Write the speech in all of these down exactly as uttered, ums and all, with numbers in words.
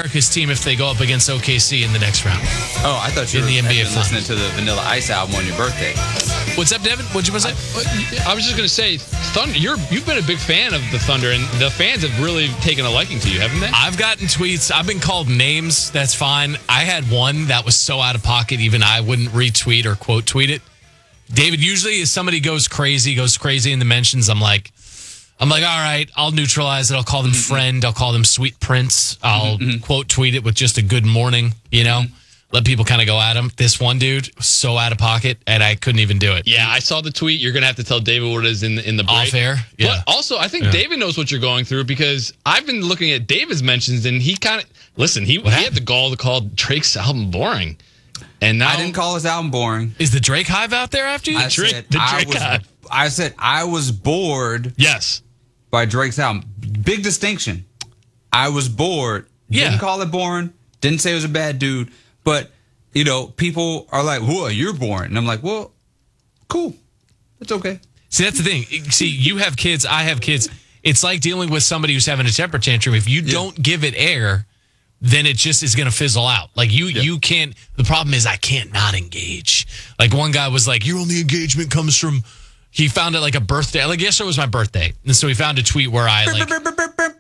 America's team if they go up against O K C in the next round. Oh, I thought you In were the N B A listening Finals. to the Vanilla Ice album on your birthday. What's up, Devin? What'd you want to say? I was just going to say, Thunder. You're you've been a big fan of the Thunder, and the fans have really taken a liking to you, haven't they? I've gotten tweets. I've been called names. That's fine. I had one that was so out of pocket, even I wouldn't retweet or quote tweet it. David, usually if somebody goes crazy, goes crazy in the mentions, I'm like, I'm like, all right, I'll neutralize it. I'll call them mm-hmm. friend. I'll call them sweet prince. I'll mm-hmm. quote tweet it with just a good morning, you know? Mm-hmm. Let people kind of go at him. This one dude was so out of pocket, and I couldn't even do it. Yeah, I saw the tweet. You're going to have to tell David what it is in the, in the break. Off air? Yeah. But also, I think yeah. David knows what you're going through because I've been looking at David's mentions, and he kind of, listen, he, he had the gall to call Drake's album boring. And now, I didn't call his album boring. Is the Drake Hive out there after you? I Drake, said, the I Drake was, Hive. I said I was bored. Yes. By Drake's album. Big distinction. I was bored. Yeah. Didn't call it boring. Didn't say it was a bad dude. But, you know, people are like, whoa, you're boring. And I'm like, well, cool. It's okay. See, that's the thing. See, you have kids. I have kids. It's like dealing with somebody who's having a temper tantrum. If you yeah. don't give it air, then it just is going to fizzle out. Like, you yeah. you can't. The problem is I can't not engage. Like, one guy was like, your only engagement comes from. He found it like a birthday. Like, yesterday was my birthday. And so he found a tweet where I, like. wait,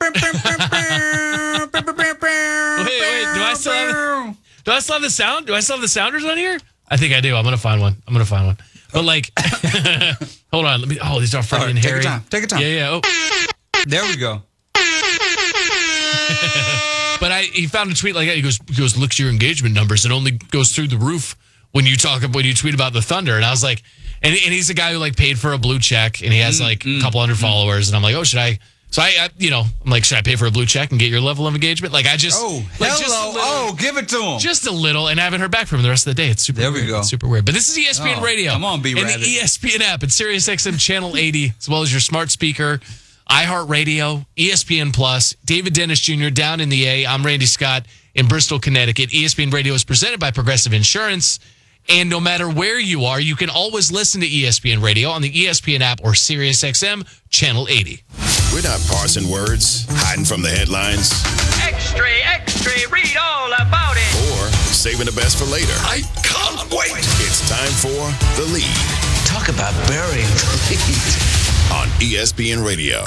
wait. Do I still have the, do I still have the sound? Do I still have the sounders on here? I think I do. I'm going to find one. I'm going to find one. But, like, hold on. Let me. Oh, these are Freddie right, and take Harry. Take your time. Take your time. Yeah, yeah. Oh. There we go. But I, he found a tweet like that. He goes, he goes, looks at your engagement numbers. It only goes through the roof when you talk when you tweet about the Thunder. And I was like, and, and he's a guy who like paid for a blue check, and he has like mm, a couple hundred mm. followers. And I'm like, oh, should I? So I, I, you know, I'm like, should I pay for a blue check and get your level of engagement? Like I just, oh, like, hello, just a little, oh, give it to him, just a little, and I haven't heard back from him the rest of the day. It's super. There we weird. go. It's super weird. But this is E S P N oh, Radio. Come on, B and Rabbit. the E S P N app. It's Sirius X M Channel eighty, as well as your smart speaker. iHeartRadio, E S P N Plus, David Dennis Junior down in the A. I'm Randy Scott in Bristol, Connecticut. E S P N Radio is presented by Progressive Insurance. And no matter where you are, you can always listen to E S P N Radio on the E S P N app or Sirius X M Channel eighty. We're not parsing words, hiding from the headlines. Extra, extra, read all about it. Or saving the best for later. I can't wait. It's time for The Lead. Talk about burying the lead. On E S P N Radio.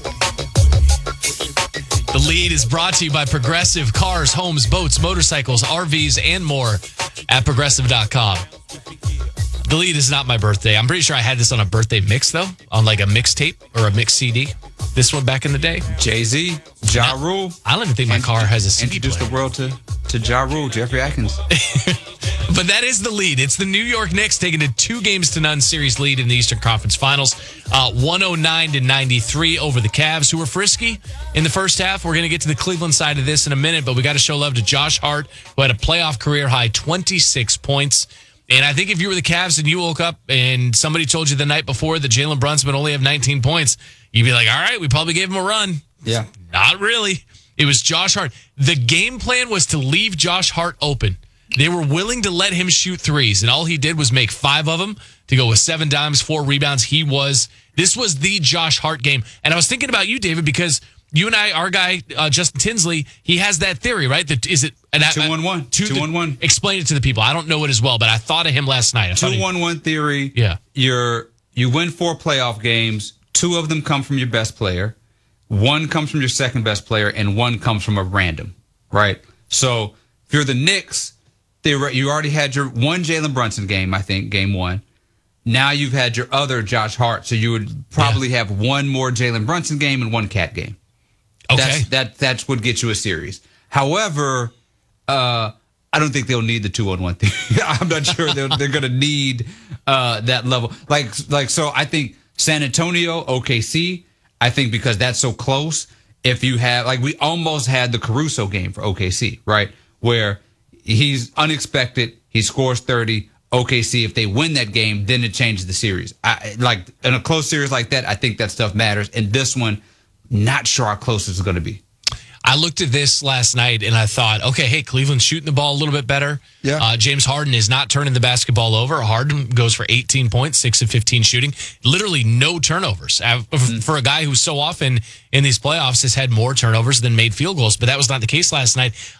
The Lead is brought to you by Progressive Cars, Homes, Boats, Motorcycles, R Vs, and more at progressive dot com. The Lead is not my birthday. I'm pretty sure I had this on a birthday mix, though, on like a mixtape or a mix C D. This one back in the day. Jay-Z, Ja Rule. I don't even think my car has a C D Introduced player. the world to, to Ja Rule, Jeffrey Atkins. But that is the Lead. It's the New York Knicks taking a two games to none series lead in the Eastern Conference Finals. Uh, one oh nine to ninety-three over the Cavs, who were frisky in the first half. We're going to get to the Cleveland side of this in a minute, but we got to show love to Josh Hart, who had a playoff career high twenty-six points. And I think if you were the Cavs and you woke up and somebody told you the night before that Jalen Brunson would only have nineteen points, you'd be like, all right, we probably gave him a run. Yeah. Not really. It was Josh Hart. The game plan was to leave Josh Hart open. They were willing to let him shoot threes, and all he did was make five of them to go with seven dimes, four rebounds. He was, this was the Josh Hart game. And I was thinking about you, David, because you and I, our guy, uh, Justin Tinsley, he has that theory, right? That is it an, two one one. Two, two one one. Explain it to the people. I don't know it as well, but I thought of him last night. two one one theory. Yeah. You're, you win four playoff games. Two of them come from your best player. One comes from your second best player, and one comes from a random, right? So if you're the Knicks, they were, you already had your one Jalen Brunson game, I think, game one. Now you've had your other Josh Hart, so you would probably yeah. have one more Jalen Brunson game and one Cat game. Okay. That's, that that's what gets you a series. However, uh, I don't think they'll need the two on one thing. I'm not sure they're, they're going to need uh, that level. Like, like so I think San Antonio, O K C, I think because that's so close, if you have, like we almost had the Caruso game for O K C, right? Where he's unexpected, he scores thirty, O K C, if they win that game, then it changes the series. I, like in a close series like that, I think that stuff matters. And this one, not sure how close it's going to be. I looked at this last night and I thought, okay, hey, Cleveland's shooting the ball a little bit better. Yeah. Uh, James Harden is not turning the basketball over. Harden goes for eighteen points, six of fifteen shooting. Literally no turnovers. Uh, Mm. For a guy who so often in these playoffs has had more turnovers than made field goals, but that was not the case last night.